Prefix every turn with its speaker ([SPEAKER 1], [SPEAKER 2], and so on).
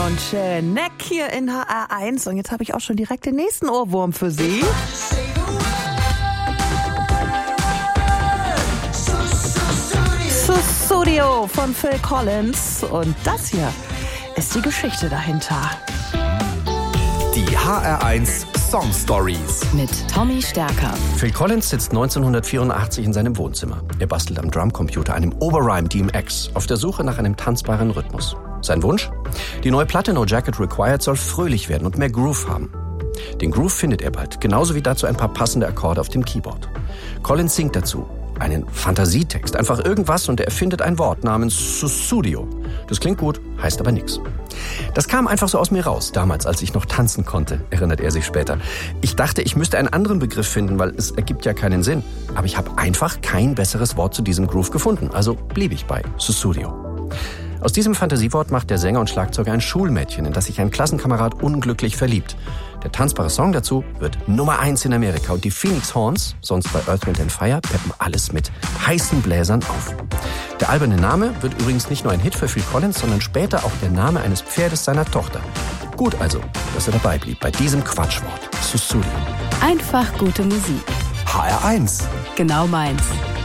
[SPEAKER 1] und Neck hier in HR1. Und jetzt habe ich auch schon direkt den nächsten Ohrwurm für Sie. Sussudio von Phil Collins. Und das hier ist die Geschichte dahinter.
[SPEAKER 2] Die HR1 Song Stories
[SPEAKER 3] mit Tommy Stärker.
[SPEAKER 4] Phil Collins sitzt 1984 in seinem Wohnzimmer. Er bastelt am Drumcomputer, einem Overrhyme DMX, auf der Suche nach einem tanzbaren Rhythmus. Sein Wunsch? Die neue Platte No Jacket Required soll fröhlich werden und mehr Groove haben. Den Groove findet er bald, genauso wie dazu ein paar passende Akkorde auf dem Keyboard. Collins singt dazu einen Fantasietext, einfach irgendwas, und er erfindet ein Wort namens Sussudio. Das klingt gut, heißt aber nichts. Das kam einfach so aus mir raus, damals, als ich noch tanzen konnte, erinnert er sich später. Ich dachte, ich müsste einen anderen Begriff finden, weil es ergibt ja keinen Sinn. Aber ich habe einfach kein besseres Wort zu diesem Groove gefunden, also blieb ich bei Sussudio. Aus diesem Fantasiewort macht der Sänger und Schlagzeuger ein Schulmädchen, in das sich ein Klassenkamerad unglücklich verliebt. Der tanzbare Song dazu wird Nummer 1 in Amerika und die Phoenix Horns, sonst bei Earth, Wind & Fire, peppen alles mit heißen Bläsern auf. Der alberne Name wird übrigens nicht nur ein Hit für Phil Collins, sondern später auch der Name eines Pferdes seiner Tochter. Gut also, dass er dabei blieb bei diesem Quatschwort, Sussudio.
[SPEAKER 3] Einfach gute Musik.
[SPEAKER 2] HR1.
[SPEAKER 3] Genau meins.